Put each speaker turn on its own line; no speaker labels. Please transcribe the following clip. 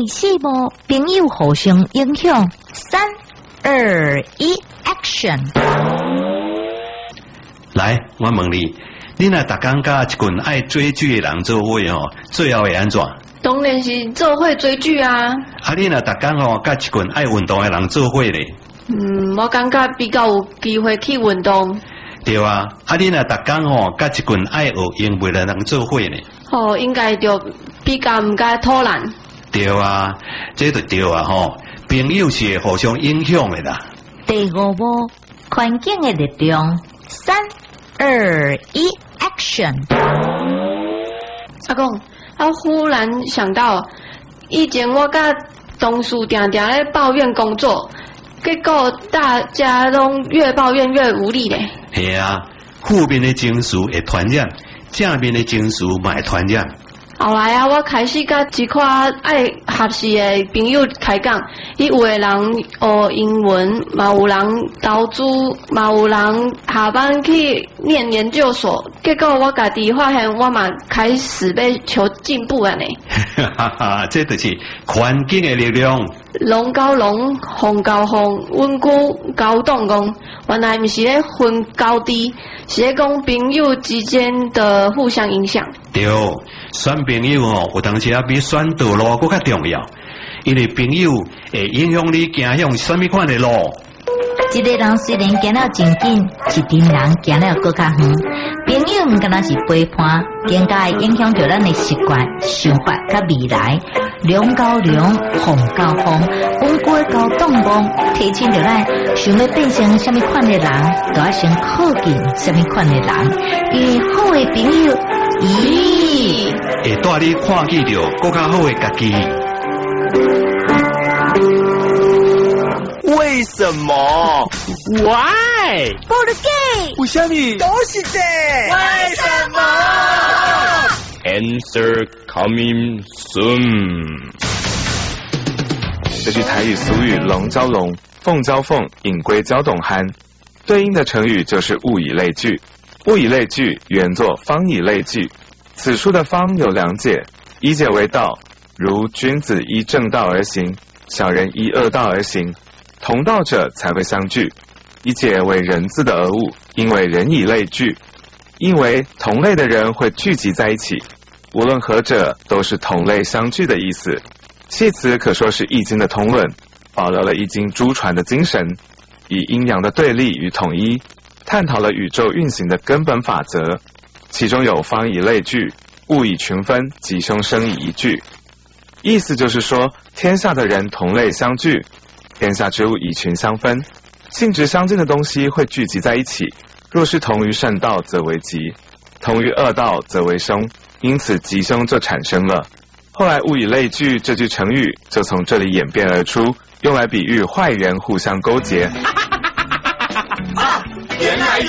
会死无？朋友互相影响。3、2、1 ，Action！
来，我问你，你若逐工甲一群爱追剧的人做伙哦，最后会安怎？
当然是做伙追剧啊！
啊，你若逐工哦，甲一群爱运动的人做伙咧？
我感觉比较有机会去运动。
对啊，啊，你若逐工哦，甲一群爱学英语的人做伙咧？
哦，应该就比较唔该偷懒。
对啊，这就对啊吼。朋友是会互相影响的啦。
第5步，环境的力量。3、2、1 ，Action！
阿公，我忽然想到，以前我甲同事常常咧抱怨工作，结果大家拢越抱怨越无力咧。
系啊，负面的情绪会传染，正面的情绪嘛会传染。
后来啊，我开始甲一寡爱学习的朋友开讲，有的人学英文，嘛有人投资，嘛有人下班去念研究所。结果我家己发现，我嘛开始要求进步了呢。
哈哈，这就是环境的力量。
龙交龙，凤交凤，稳固交动工。原来不是咧分高低，是咧讲朋友之间的互相影响。
对，选朋友哦，有当时啊比选道路更加重要，因为朋友会影响你行向什么款的路。
一个人虽然行了真近，一群人行了更加远。朋友唔敢若是陪伴，更加会影响着咱的习惯、想法甲未来。龙交龙，凤交凤，稳固交动工，提醒着咱想要变成什么款的人，就要先靠近什么款的人。因为好的朋友，
会带你看见着更加好的家己。
为什么 ？Why？
不如给。
为什么？都是的。为什么 ？Answer coming soon。这句台语俗语“龙交龙，凤交凤，引龟交董憨”，对应的成语就是物以类聚。物以类聚原作方以类聚，此处的方有2解，一解为道，如君子依正道而行，小人依恶道而行。同道者才会相聚，一解为人字的讹误，因为人以类聚，因为同类的人会聚集在一起，无论何者都是同类相聚的意思。系辞可说是易经的通论，保留了易经诸传的精神，以阴阳的对立与统一，探讨了宇宙运行的根本法则，其中有方以类聚，物以群分，吉凶生以一聚。意思就是说，天下的人同类相聚，天下之物以群相分，性质相近的东西会聚集在一起，若是同于善道则为吉，同于恶道则为凶，因此吉凶就产生了。后来物以类聚这句成语就从这里演变而出，用来比喻坏人互相勾结，